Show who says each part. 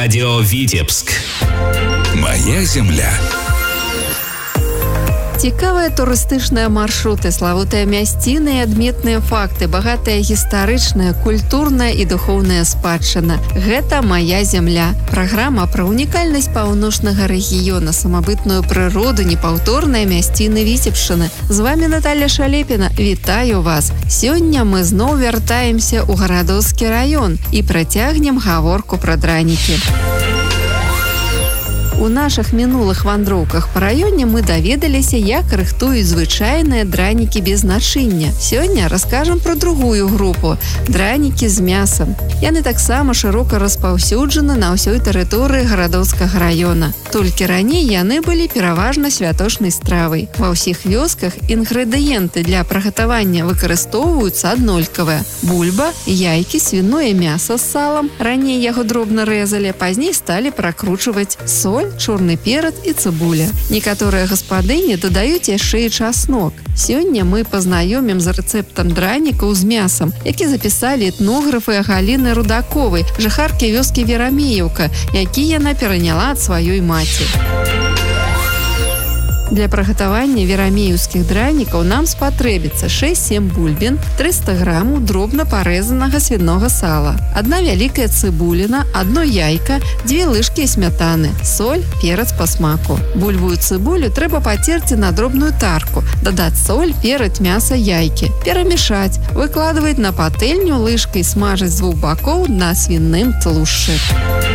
Speaker 1: Радио Витебск.
Speaker 2: Моя земля.
Speaker 3: Цікавыя турыстычныя маршруты, славутыя мясціны і адметныя факты, багатая гістарычная, культурная і духоўная спадчына. Гэта «Моя земля». Праграма пра унікальнасць паўночнага рэгіёна, самабытную прыроду, непаўторныя мясціны Віцебшчыны. З вами Наталья Шалепіна. Вітаю вас. Сёння мы зноў вяртаемся ў Гарадоўскі раён і працягнем гаворку пра дранікі. У нашых мінулых вандроўках па раёне мы даведаліся, як рыхтуюць звычайныя дранікі без начыння. Сёння раскажам пра другую групу – дранікі з мясам. Яны таксама шырока распаўсюджаны на ўсёй тэрыторыі Гарадоўскага раёна. Толькі раней яны былі пераважна святочнай стравай. Ва ўсіх вёсках інгрэдыенты для прыгатавання выкарыстоўваюцца аднолькавыя. Бульба, яйкі, свіное мяса з салам. Раней яго дробна рэзалі, пазней сталі пракручваць соль, чорны перац і цыбуля. Некаторыя гаспадыні дадаюць яшчэ і часнок. Сёння мы пазнаёмім з рэцэптам дранікаў з мясам, які запісалі этнографы Галіны Рудаковай, жыхаркі вёскі Верамеевка, які яна пераняла ад сваёй маці. Для прыгатавання верамеевскіх дранікаў нам спатрэбіцца 6-7 бульбін, 300 грамаў дробна парэзанага свінога сала, 1 вялікая цыбуліна, 1 яйка, 2 лыжкі смятаны, соль, перац па смаку. Бульбу і цыбулю трэба пацерці на дробную тарку, дадаць соль, перац, мяса, яйкі, перамешаць, выкладваць на патэльню, лыжкай смажыць з двух бакоў на свіным тлушчы.